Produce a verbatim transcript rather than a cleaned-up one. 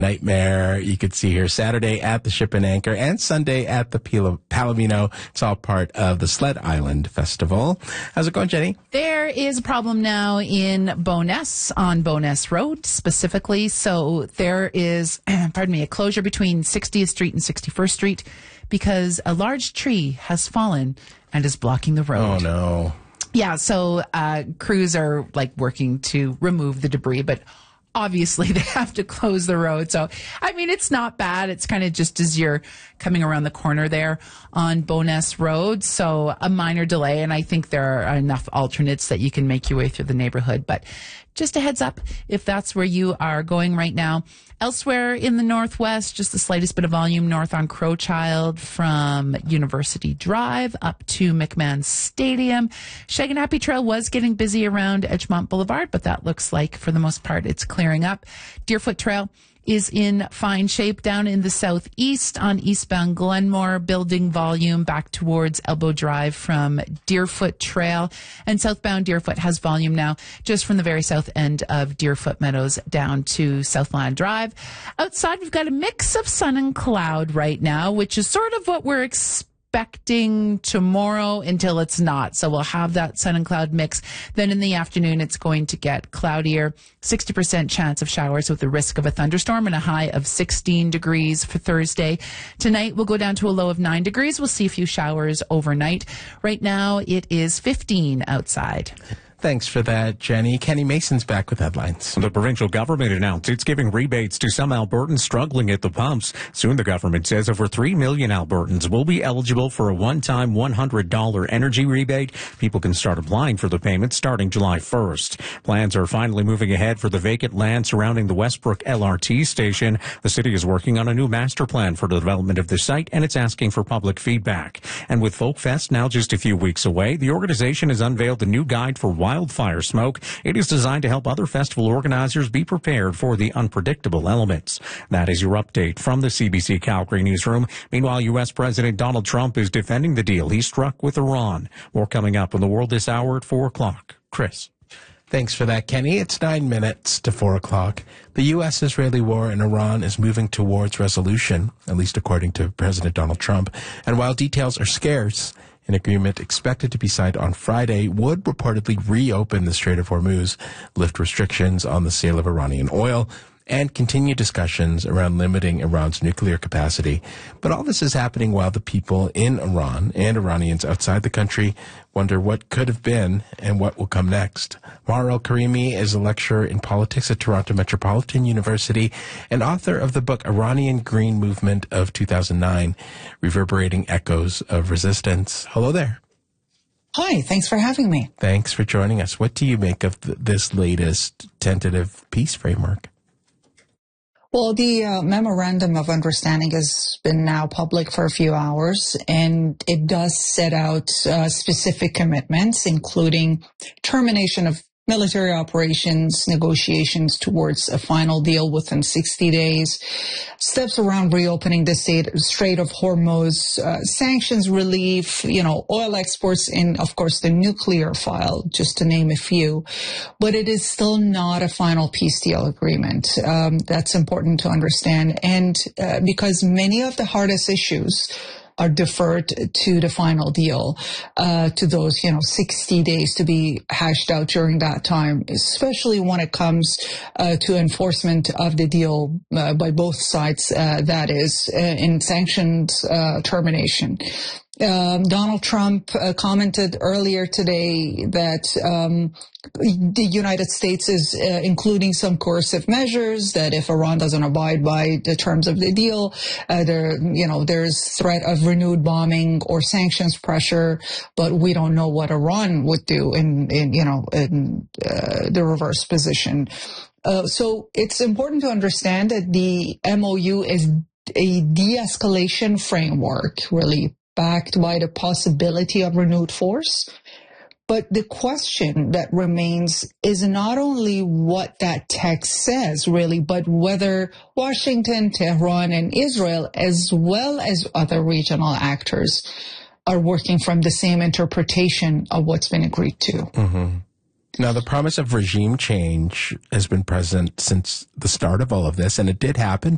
Nightmare. You could see her Saturday at the Ship and Anchor and Sunday at the Pila- Palomino. It's all part of the Sled Island Festival. How's it going, Jenny? There is a problem now in Bowness, on Bowness Road specifically. So there is, pardon me, a closure between sixtieth Street and sixty-first Street because a large tree has fallen and is blocking the road. Oh, no. Yeah, so uh, crews are like working to remove the debris, but obviously they have to close the road. So, I mean, it's not bad. It's kind of just as you're coming around the corner there on Bowness Road. So a minor delay. And I think there are enough alternates that you can make your way through the neighborhood. But just a heads up if that's where you are going right now. Elsewhere in the Northwest, just the slightest bit of volume north on Crowchild from University Drive up to McMahon Stadium. Shaganappi Trail was getting busy around Edgemont Boulevard, but that looks like for the most part it's clearing up. Deerfoot Trail is in fine shape down in the southeast on eastbound Glenmore, building volume back towards Elbow Drive from Deerfoot Trail, and southbound Deerfoot has volume now just from the very south end of Deerfoot Meadows down to Southland Drive. Outside, we've got a mix of sun and cloud right now, which is sort of what we're expecting expecting tomorrow until it's not. So we'll have that sun and cloud mix. Then in the afternoon, it's going to get cloudier, sixty percent chance of showers with the risk of a thunderstorm and a high of sixteen degrees for Thursday. Tonight, we'll go down to a low of nine degrees. We'll see a few showers overnight. Right now, it is fifteen outside. Thanks for that, Jenny. Kenny Mason's back with headlines. The provincial government announced it's giving rebates to some Albertans struggling at the pumps. Soon the government says over three million Albertans will be eligible for a one-time one hundred dollars energy rebate. People can start applying for the payment starting July first. Plans are finally moving ahead for the vacant land surrounding the Westbrook L R T station. The city is working on a new master plan for the development of the site, and it's asking for public feedback. And with Folk Fest now just a few weeks away, the organization has unveiled a new guide for wildfire smoke. It is designed to help other festival organizers be prepared for the unpredictable elements. That is your update from the C B C Calgary newsroom. Meanwhile, U S President Donald Trump is defending the deal he struck with Iran. More coming up in the world this hour at four o'clock. Chris. Thanks for that, Kenny. It's nine minutes to four o'clock. The U S-Israeli war in Iran is moving towards resolution, at least according to President Donald Trump. And while details are scarce, an agreement expected to be signed on Friday would reportedly reopen the Strait of Hormuz, lift restrictions on the sale of Iranian oil, and continue discussions around limiting Iran's nuclear capacity. But all this is happening while the people in Iran and Iranians outside the country wonder what could have been and what will come next. Maher El-Karimi is a lecturer in politics at Toronto Metropolitan University and author of the book Iranian Green Movement of two thousand nine, Reverberating Echoes of Resistance. Hello there. Hi, thanks for having me. Thanks for joining us. What do you make of th- this latest tentative peace framework? Well, the uh, Memorandum of Understanding has been now public for a few hours, and it does set out uh, specific commitments, including termination of military operations, negotiations towards a final deal within sixty days, steps around reopening the state, Strait of Hormuz, uh, sanctions relief, you know, oil exports, and of course the nuclear file, just to name a few. But it is still not a final peace deal agreement. Um, that's important to understand. And uh, because many of the hardest issues are deferred to the final deal, uh, to those, you know, sixty days to be hashed out during that time, especially when it comes uh, to enforcement of the deal uh, by both sides, uh, that is, uh, in sanctions uh, termination. Um, Donald Trump uh, commented earlier today that um, the United States is uh, including some coercive measures, that if Iran doesn't abide by the terms of the deal, uh, there, you know, there's threat of renewed bombing or sanctions pressure, but we don't know what Iran would do in, in you know, in uh, the reverse position. Uh, so it's important to understand that the M O U is a de-escalation framework, really backed by the possibility of renewed force. But the question that remains is not only what that text says, really, but whether Washington, Tehran, and Israel, as well as other regional actors, are working from the same interpretation of what's been agreed to. Mm-hmm. Now, the promise of regime change has been present since the start of all of this, and it did happen